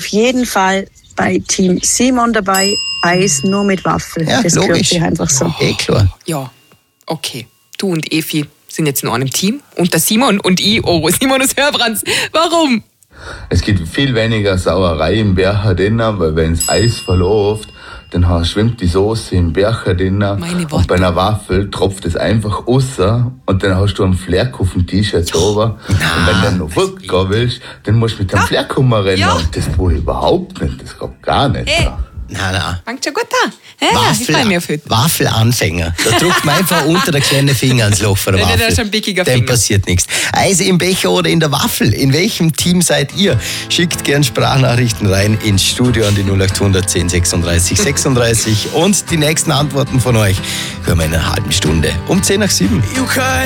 jeden Fall bei Team Simon dabei. Eis nur mit Waffel. Ja, das logisch. gehört sich einfach so. Klar. Ja, okay. Du und Efi sind jetzt in einem Team. Und der Simon und ich, Simon aus Hörbrands. Warum? Es gibt viel weniger Sauerei im Becher drin, weil wenn das Eis verläuft, dann schwimmt die Soße im Becher drin. Und bei einer Waffel tropft es einfach raus und dann hast du einen Fleck auf dem T-Shirt drüber. Und wenn du dann noch weggehen willst, dann musst du mit dem Fleck rumrennen. Ja. Und das brauche ich überhaupt nicht, das kommt gar nicht. Hey. Nein. Fängt schon gut an. Ja, ich freue mich auf heute. Waffelanfänger. Da drückt man einfach unter der kleine Finger ans Loch von der Nein, Waffel. das ist ein pickiger Dem Finger. passiert nichts. Eis im Becher oder in der Waffel. In welchem Team seid ihr? Schickt gern Sprachnachrichten rein ins Studio an die 0800 10 36 36. Und die nächsten Antworten von euch hören wir in einer halben Stunde um 10 nach 7.